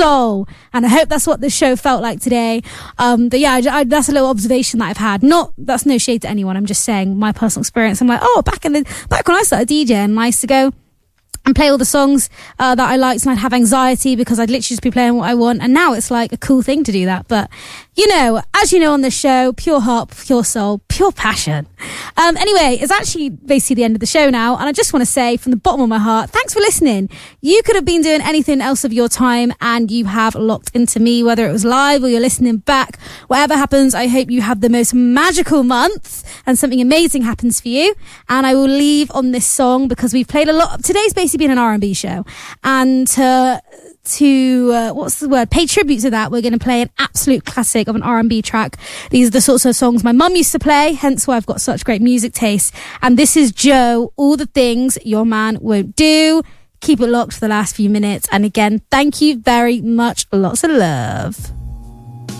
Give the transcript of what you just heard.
soul. And I hope that's what this show felt like today. But yeah, that's a little observation that I've had. That's no shade to anyone. I'm just saying my personal experience. I'm like, back when I started DJing, I used to go and play all the songs that I liked, and I'd have anxiety because I'd literally just be playing what I want. And now it's like a cool thing to do that. But, as you know on this show, pure heart, pure soul, pure passion. Anyway, it's actually basically the end of the show now. And I just want to say from the bottom of my heart, thanks for listening. You could have been doing anything else of your time, and you have locked into me, whether it was live or you're listening back. Whatever happens, I hope you have the most magical month and something amazing happens for you. And I will leave on this song because we've played a lot. Today's basically been an R&B show, and pay tribute to that, we're going to play an absolute classic of an R&B track. These are the sorts of songs my mum used to play, hence why I've got such great music taste. And this is Joe, All the Things Your Man Won't Do. Keep it locked for the last few minutes, and again, thank you very much. Lots of love.